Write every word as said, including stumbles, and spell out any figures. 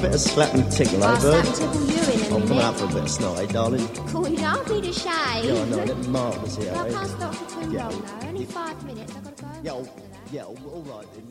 bit of slap and tickle, eh, I'll bird? slap and tickle you in a I'm coming minute. out for a bit of snot, eh, darling? Cool, you don't need a shave. Yeah, I know, let me mark this here, I eh? can't stop for too Yeah. long, though. Only five minutes, I've got to go. Yeah, all, yeah, all, all right then.